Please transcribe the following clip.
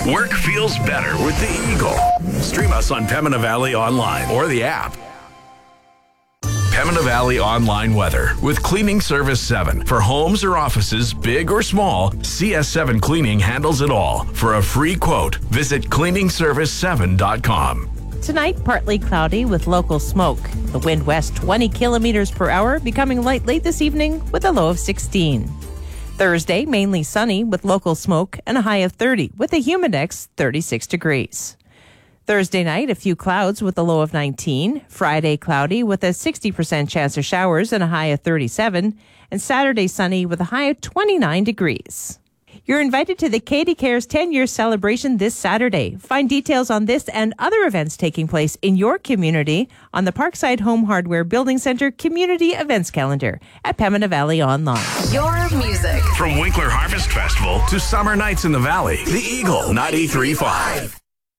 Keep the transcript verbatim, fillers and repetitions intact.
Work feels better with the Eagle. Stream us on Pembina Valley Online or the app. Pembina Valley Online weather with Cleaning Service seven. For homes or offices, big or small, C S seven Cleaning handles it all. For a free quote, visit cleaning service seven dot com. Tonight, partly cloudy with local smoke. The wind west twenty kilometers per hour, becoming light late this evening with a low of sixteen. Thursday, mainly sunny with local smoke and a high of thirty with a humidex thirty-six degrees. Thursday night, a few clouds with a low of nineteen. Friday, cloudy with a sixty percent chance of showers and a high of thirty-seven. And Saturday, sunny with a high of twenty-nine degrees. You're invited to the Katie Cares ten-year celebration this Saturday. Find details on this and other events taking place in your community on the Parkside Home Hardware Building Center Community Events Calendar at Pembina Valley Online. Your music. From Winkler Harvest Festival to Summer Nights in the Valley, the Eagle ninety-three point five.